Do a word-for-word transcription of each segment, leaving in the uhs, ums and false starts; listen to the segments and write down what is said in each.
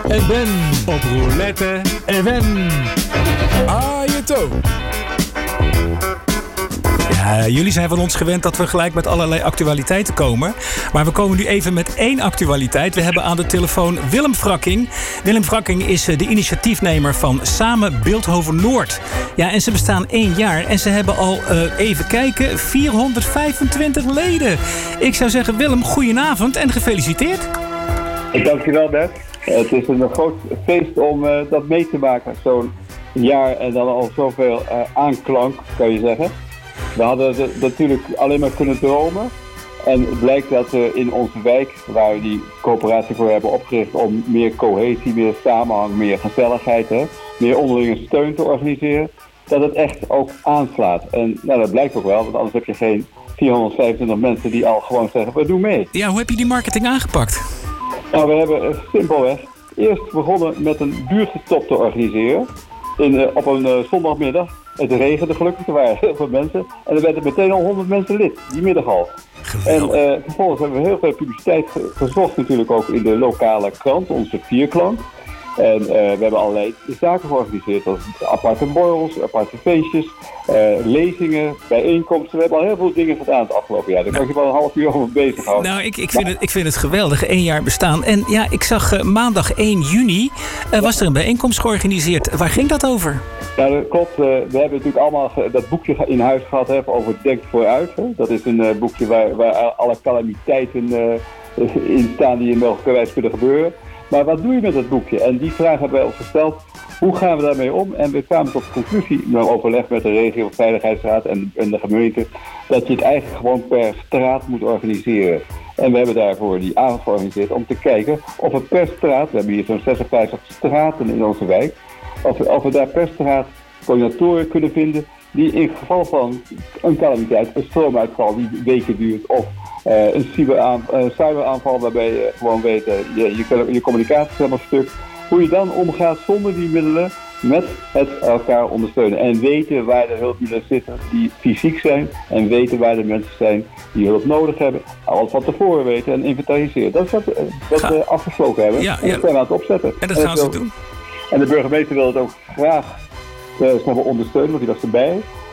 en Ben. Op roulette en wen. Ajeto. Ja, jullie zijn van ons gewend dat we gelijk met allerlei actualiteiten komen. Maar we komen nu even met één actualiteit. We hebben aan de telefoon Willem Fracking. Willem Fracking is de initiatiefnemer van Samen Bilthoven Noord. Ja, en ze bestaan één jaar en ze hebben al, uh, even kijken, vierhonderdvijfentwintig leden. Ik zou zeggen, Willem, goedenavond en gefeliciteerd. Ik dank je wel, Bert. Het is een groot feest om uh, dat mee te maken. Zo'n jaar en dan al zoveel uh, aanklank, kan je zeggen. We hadden de, natuurlijk alleen maar kunnen dromen. En het blijkt dat we in onze wijk, waar we die coöperatie voor hebben opgericht om meer cohesie, meer samenhang, meer gezelligheid, hè, meer onderlinge steun te organiseren, dat het echt ook aanslaat. En nou, dat blijkt ook wel, want anders heb je geen vierhonderdvijfentwintig mensen die al gewoon zeggen, we doen mee. Ja, hoe heb je die marketing aangepakt? Nou, we hebben uh, simpelweg eerst begonnen met een buurtstop te organiseren. In, uh, op een uh, zondagmiddag. Het regende gelukkig, er waren heel veel mensen. En er werden meteen al honderd mensen lid, die middag al. Geweldig. En uh, vervolgens hebben we heel veel publiciteit ge- gezocht natuurlijk ook in de lokale krant, onze Vierklank. En uh, we hebben allerlei zaken georganiseerd, zoals aparte borrels, aparte feestjes, uh, lezingen, bijeenkomsten. We hebben al heel veel dingen gedaan het afgelopen jaar. Daar kan je wel een half uur over bezig houden. Nou, ik, ik, vind, het, ik vind het geweldig, één jaar bestaan. En ja, ik zag uh, maandag één juni, uh, was er een bijeenkomst georganiseerd. Waar ging dat over? Nou, dat klopt. Uh, we hebben natuurlijk allemaal ge- dat boekje in huis gehad hè, over Denk vooruit. Hè. Dat is een uh, boekje waar, waar alle calamiteiten uh, in staan die in mogelijkerwijs kunnen gebeuren. Maar wat doe je met dat boekje? En die vraag hebben wij ons gesteld. Hoe gaan we daarmee om? En we kwamen tot de conclusie, na overleg met de regio Veiligheidsraad en, en de gemeente, dat je het eigenlijk gewoon per straat moet organiseren. En we hebben daarvoor die avond georganiseerd om te kijken of we per straat, we hebben hier zo'n zesenvijftig straten in onze wijk, of we, of we daar per straat coördinatoren kunnen vinden die in geval van een calamiteit, een stroomuitval die weken duurt, of uh, een cyberaanval, uh, cyberaanval waarbij je gewoon weet, uh, je, je, je communicatie is helemaal stuk, hoe je dan omgaat zonder die middelen met het elkaar ondersteunen. En weten waar de hulpmiddelen zitten die fysiek zijn en weten waar de mensen zijn die hulp nodig hebben. Alles van tevoren weten en inventariseren. Dat is wat, wat we afgesproken hebben. Ja, en dat ja. zijn we aan het opzetten. En dat en gaan ze doen. En de burgemeester wil het ook graag uh, snel ondersteunen, want die was erbij.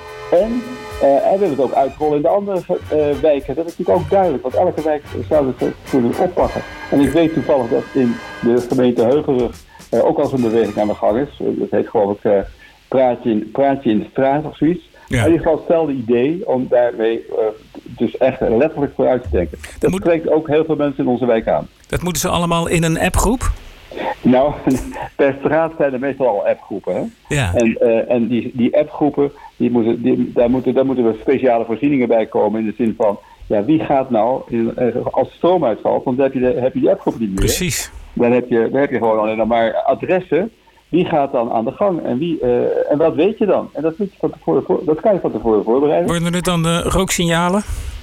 En uh, hij wil het ook uitrollen in de andere uh, wijken. Dat is natuurlijk ook duidelijk, want elke wijk zou het kunnen oppakken. En ik weet toevallig dat in de gemeente Heuvelrug uh, ook al zo'n beweging aan de gang is. Uh, dat heet geloof ik uh, praatje, in, praatje in de straat of zoiets. Ja. In ieder geval hetzelfde idee om daarmee uh, dus echt letterlijk vooruit te denken. Dat, dat moet... spreekt ook heel veel mensen in onze wijk aan. Dat moeten ze allemaal in een appgroep? Nou, per straat zijn er meestal al appgroepen. Hè? Ja. En, uh, en die, die appgroepen, die moeten, die, daar, moeten, daar moeten we speciale voorzieningen bij komen. In de zin van, ja, wie gaat nou, in, uh, als stroom uitvalt, want dan heb je, de, heb je die appgroep niet meer. Precies. Dan heb je, dan heb je gewoon alleen nog maar adressen. Wie gaat dan aan de gang? En, wie, uh, en wat weet je dan? En dat, weet je van tevoren, voor, dat kan je van tevoren voorbereiden. Worden er dan uh, rooksignalen?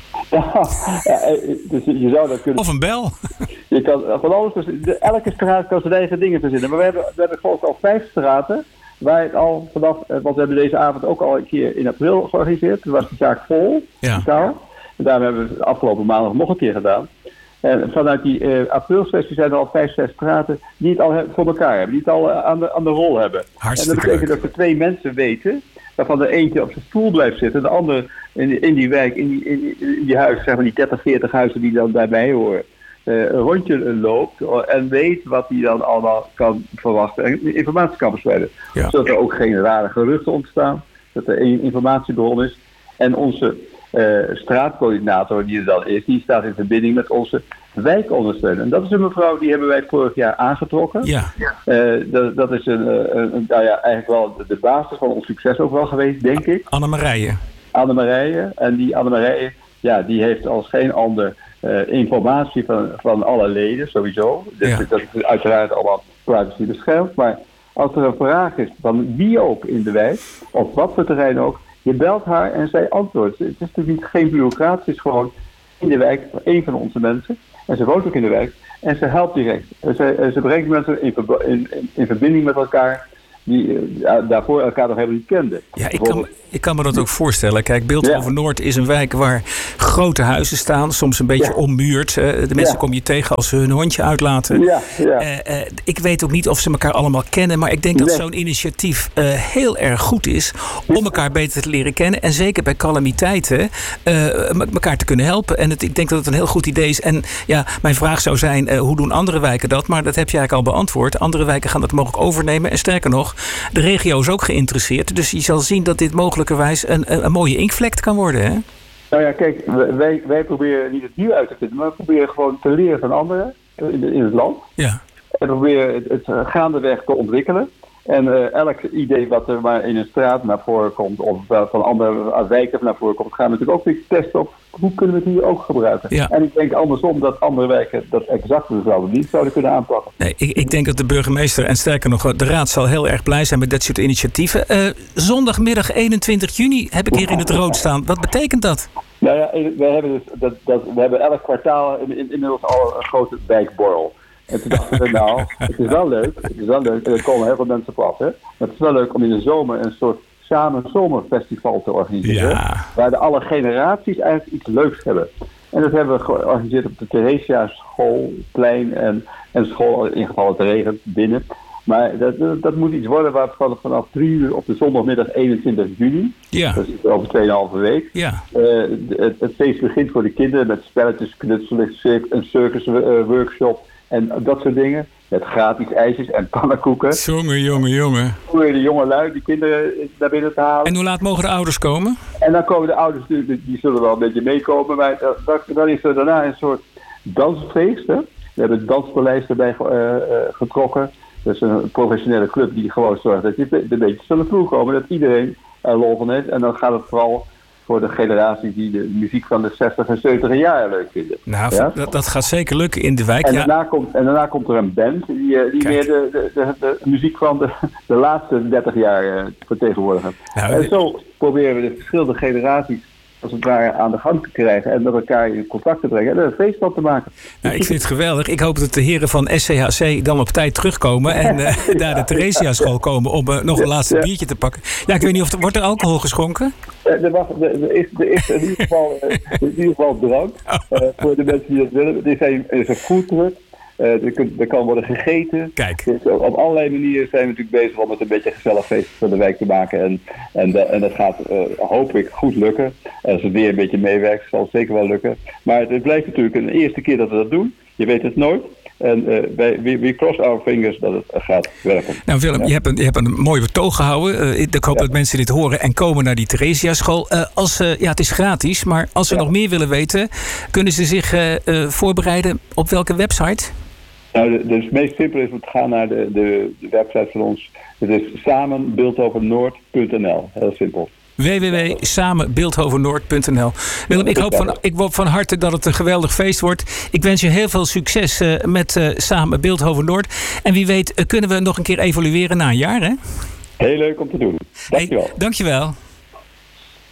Ja, ja, dus je zou dat kunnen... Of een bel. Je kan van alles, dus elke straat kan zijn eigen dingen verzinnen. Maar we hebben, we hebben geloof ik al vijf straten waar het al vanaf, want we hebben deze avond ook al een keer in april georganiseerd. Toen was de zaak vol. Ja. Totaal. En daarom hebben we het afgelopen maandag nog een keer gedaan. En vanuit die uh, aprilsessie zijn er al vijf, zes straten die het al voor elkaar hebben, die het al uh, aan, de, aan de rol hebben. Hartstikke en dat betekent leuk. dat er twee mensen weten, waarvan er eentje op zijn stoel blijft zitten, de ander in die, in die wijk, in die, in die, in die huizen, zeg maar die dertig, veertig huizen die dan daarbij horen, uh, een rondje loopt en weet wat hij dan allemaal kan verwachten en informatie kan verspreiden. Ja. Zodat er ook geen rare geruchten ontstaan, dat er één informatiebron is. En onze uh, straatcoördinator die er dan is, die staat in verbinding met onze wijkondersteuner. En dat is een mevrouw, die hebben wij vorig jaar aangetrokken. Ja. Uh, dat, dat is een, een, een, nou ja, eigenlijk wel de basis van ons succes ook wel geweest, denk ik. Anne-Marije. Anne-Marije. En die Anne-Marije, ja, die heeft als geen ander uh, informatie van, van alle leden, sowieso. Dus Ja. dat is uiteraard allemaal privacy beschermd. Maar als er een vraag is van wie ook in de wijk, of wat voor terrein ook, je belt haar en zij antwoordt. Het is natuurlijk niet geen bureaucraat, het is gewoon in de wijk, een van onze mensen. En ze woont ook in de wijk. En ze helpt direct. Ze, ze brengt mensen in, in, in verbinding met elkaar. die uh, daarvoor elkaar nog helemaal niet kenden. Ja, ik kan, ik kan me dat ook voorstellen. Kijk, Bilthoven-Noord is een wijk waar grote huizen staan. Soms een beetje ja. ommuurd. Uh, de mensen ja. kom je tegen als ze hun hondje uitlaten. Ja, ja. Uh, uh, ik weet ook niet of ze elkaar allemaal kennen. Maar ik denk dat nee. zo'n initiatief uh, heel erg goed is om elkaar beter te leren kennen. En zeker bij calamiteiten uh, elkaar te kunnen helpen. En het, ik denk dat het een heel goed idee is. En ja, mijn vraag zou zijn, uh, hoe doen andere wijken dat? Maar dat heb je eigenlijk al beantwoord. Andere wijken gaan dat mogelijk overnemen. En sterker nog, de regio is ook geïnteresseerd. Dus je zal zien dat dit mogelijkerwijs een, een, een mooie inkvlek kan worden, hè? Nou ja, kijk, wij, wij proberen niet het nieuw uit te vinden, maar we proberen gewoon te leren van anderen in, in het land. Ja. En proberen het, het gaandeweg te ontwikkelen. En uh, elk idee wat er maar in een straat naar voren komt, of uh, van andere wijken naar voren komt, gaan we natuurlijk ook weer testen op hoe kunnen we het hier ook gebruiken. Ja. En ik denk andersom dat andere wijken dat exact dezelfde niet zouden kunnen aanpakken. Nee, ik, ik denk dat de burgemeester en sterker nog de raad zal heel erg blij zijn met dit soort initiatieven. Uh, zondagmiddag eenentwintig juni heb ik hier in het rood staan. Wat betekent dat? Nou ja, we hebben, dus dat, dat, we hebben elk kwartaal in, in, inmiddels al een grote wijkborrel. En toen dachten we, nou, het is wel leuk, het is wel leuk, en er komen heel veel mensen op af, hè. Maar het is wel leuk om in de zomer een soort samen zomerfestival te organiseren. Ja. Waar de alle generaties eigenlijk iets leuks hebben. En dat hebben we georganiseerd op de Theresia schoolplein en, en school, in geval het regent, binnen. Maar dat, dat, dat moet iets worden waar vanaf drie uur op de zondagmiddag eenentwintig juni. Ja. Dat is over tweeënhalve week. Ja. Uh, het, het feest begint voor de kinderen met spelletjes, knutselen, een circus uh, workshop. En dat soort dingen. Met gratis ijsjes en pannenkoeken. Jongen, jongen, jongen. Hoe je de jonge lui, die kinderen naar binnen te halen. En hoe laat mogen de ouders komen? En dan komen de ouders, die, die zullen wel een beetje meekomen. Maar dan is er daarna een soort dansfeest. Hè? We hebben het Danspaleis erbij uh, uh, getrokken. Dat is een professionele club die gewoon zorgt dat je een beetje zullen vloer komen. Dat iedereen er lol van heeft. En dan gaat het vooral voor de generatie die de muziek van de zestig en zeventig jaren leuk vinden. Nou, ja? dat, dat gaat zeker lukken in de wijk. En, ja. daarna, komt, en daarna komt er een band die, die meer de, de, de, de muziek van de, de laatste dertig jaar uh, vertegenwoordigen. Nou, en zo proberen we de verschillende generaties als het ware aan de gang te krijgen en met elkaar in contact te brengen en er een feest van te maken. Nou, ik vind het geweldig. Ik hoop dat de heren van S C H C dan op tijd terugkomen en uh, daar de Theresia school komen om uh, nog een laatste ja. biertje te pakken. Ja, ik weet niet of er wordt er alcohol geschonken? Uh, er, was, er, is, er is in ieder geval, uh, in ieder geval drank uh, voor de mensen die dat willen. Er is een, een foodtruck. Uh, er, kun, er kan worden gegeten. Kijk. Dus op allerlei manieren zijn we natuurlijk bezig om het een beetje een gezellig feest van de wijk te maken. En, en, de, en dat gaat, uh, hoop ik, goed lukken. En als het weer een beetje meewerkt, zal het zeker wel lukken. Maar het blijft natuurlijk een eerste keer dat we dat doen. Je weet het nooit. En uh, wij, we, we cross our fingers dat het gaat werken. Nou Willem, ja. je, hebt een, je hebt een mooi betoog gehouden. Uh, ik hoop ja. dat mensen dit horen en komen naar die Theresia school. Uh, als, uh, ja, het is gratis, maar als ze ja. nog meer willen weten, kunnen ze zich uh, uh, voorbereiden op welke website? Nou, de, de, het meest simpel is om te gaan naar de, de, de website van ons. Het is samen bilthovennoord punt n l. Heel simpel. w w w punt samen bilthovennoord punt n l. Willem, ik hoop, van, ik hoop van harte dat het een geweldig feest wordt. Ik wens je heel veel succes uh, met uh, Samen Bilthoven-Noord. En wie weet uh, kunnen we nog een keer evalueren na een jaar, hè? Heel leuk om te doen. Dankjewel. Hey, dankjewel.